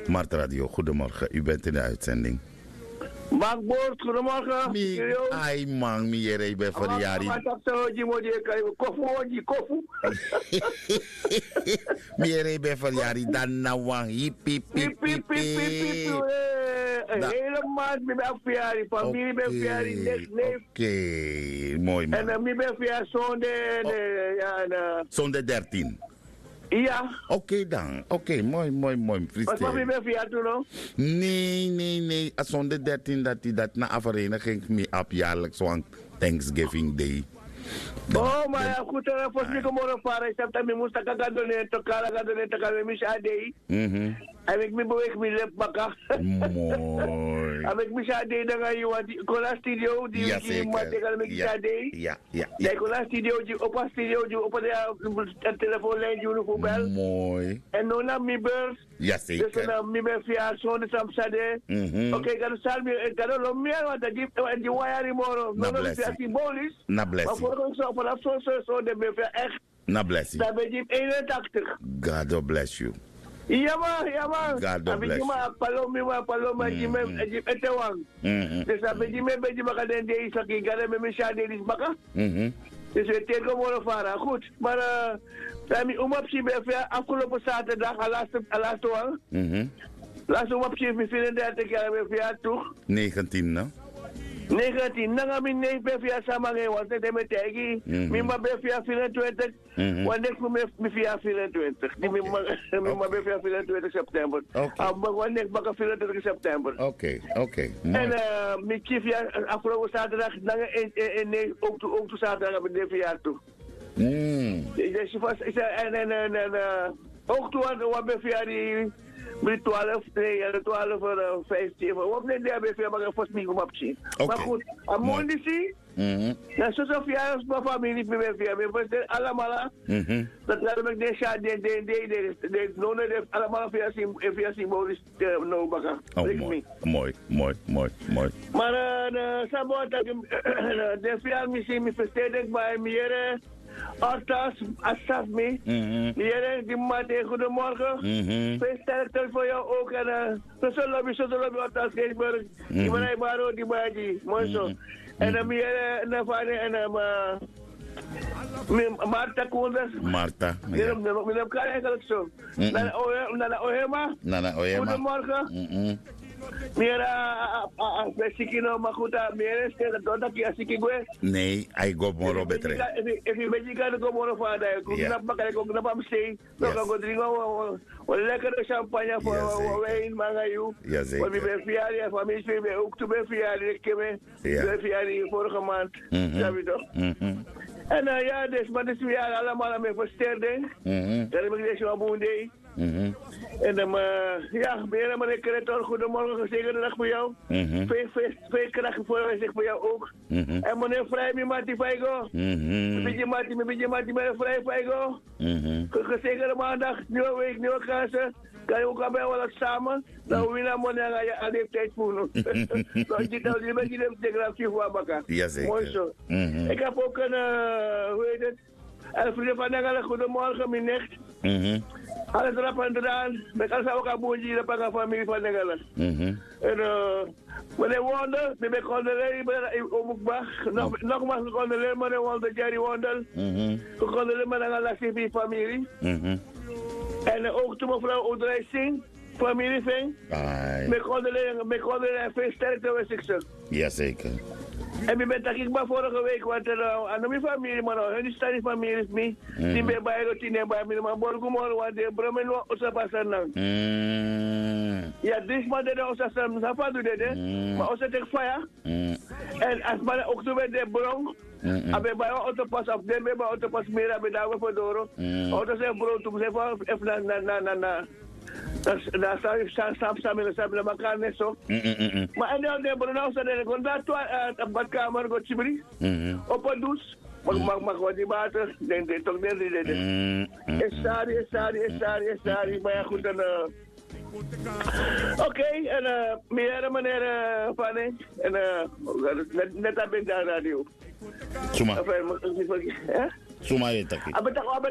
Mart Radio, goedemorgen. U bent in de uitzending. Mark Boort, goedemorgen. Ai man, ik ben van de jaren. Ik ben van de jaren. Dan nou wang. Hip, hip, hip, hip, hip. Helemaal, ik ben verjaardag. Familie ben verjaardag. Oké, mooi man. En ik ben verjaardag zondag. Zondag 13. Ja. Oké dan. Oké, mooi. Wat mag je ben verjaardag doen nog? Nee. Als zondag 13 dat na afvereniging me op jaarlijks zo'n Thanksgiving Day. Oh, maar ja, goed, volgens mij kom ik op ik heb dat ik moest gaan doen, en ik beweeg me lep bakken. Mooi. En ik mis aan dan ga je wat kola studio die ik moet tegen me ja. De kola studio die op een studio op een telefoonlijn die voor bel. Mooi. En nu naar mijn beurs. Ja zeker. Dus dan mijn via zo'n samsade. Oké, kan sal me kan lo meer wat dat die wire morgen. Nou is symbolisch. Na bless. Maar voor ons op een zo de me echt. Na bless. Dat ben je 81. God bless you. Ja man. God bless you. Paloma, je etewang. Dus dan ben je maar gaan deze keer gaan met mijn schade baka. Dus we tegen morgen varen. Goed, maar dan optie bij afgelopen zaterdag laatste wang. Laatste optie we 34 jaar bij via toch? 19 no? 19, nanga mi nee bij via samen want het met tegi. Mi maar bij via 24. Want ik me via 24. Die mi maar bij via 24 september. Maar wanneer ik baka 24 september. Oké. En mi kief ja afgelopen zaterdag en ook toe zaterdag met de via toe. Dus was en ook toe wat bij via die 12, 15. Wat nee, daar ben je maar vast niet op zien. Maar goed, aan mooi zie. Ja, zo via mijn familie met via me allemaal. Dat laat ik deze jaar de nonen allemaal via symbolisch no bakken. Mooi. Maar sabot dat de via misschien me versteden bij meer. Artas, Asaf me. Hier, die maat, goedemorgen. Veel sterkte voor jou ook. En zo lobby, Artas, Geesburg. Die man, Baro, die baji. Mooi zo. En dan meer, en Marta Koenders. Marta. We hebben elkaar eigenlijk zo. Nana Ohema. Goedemorgen. Meer Sikino Makuta, meer dat je Sikigwe. Nee, hij gaat morgen beter. If you make it go morgen vader, ik kom naar Bamstee. Dan gaan we drinken lekkere champagne voor wijn, mangayu. Ja zeker. Want we zijn verjaardag, familie zijn ook toe bij verjaardag, ik ben verjaardag vorige maand. Ja, weet toch? En ja, dus maar dit is weer allemaal aan mijn versterking. Dat heb ik deze al boende. En dan, ja, ben maar lekker het al. Goedemorgen, gezegende dag voor jou. Veel kracht voor jou ook. En meneer Vrij, mijn Mati Faigo. Een beetje Mati, meneer Vrij Faigo. Gezegende maandag, nieuwe week, nieuwe kansen. Kan je ook al bij wel samen? Dan wil je naar meneer aan de tijd voelen. Dan zit je met die telegrafie voor elkaar. Mooi zo. Ik heb ook een, hoe heet het? En vrienden van Nengelen, goedemorgen, mijn nicht. Alles erop en eraan. Ik kan ook aan boertje hier bij familie van Nengelen. En meneer Wonder, ik ben condoleerd, nogmaals gecondoleerd meneer Wonder, Jerry Wonder. Gecondoleerd met een familie. En ook toen mevrouw Oudrey Singh, familie Ving. Met condoleerd en veel sterkte wens ik ze. Jazeker. En ik ben daar maar vorige week, want aan mijn familie, maar hun staan in familie is me. Die ben bij routine bij me, maar morgen, want de bromen lo osa pasan. Ja, dit maar de osa sam, zapa doe dit, maar osa tek fire. En als maar ook toen bij de bron, abe bij autopas op de bij autopas meer abe daar voor doro. Auto zijn bron, toen ze van even na. Daar samen met elkaar net zo. Maar en dan de Bruno zei dat ik dat op badkamer gaat chibri. Op een douche. Mag wat die water. Denk toch niet. Sorry. Maar ja, goed dan. Oké, en meneer Fanny. En net heb ik daar radio. Suma. Suma je takkie.